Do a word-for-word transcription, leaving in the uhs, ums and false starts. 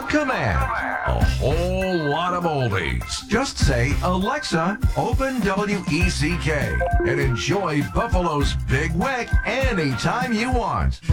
command. A whole lot of oldies. Just say, Alexa, open W E C K and enjoy Buffalo's Big Weck anytime you want.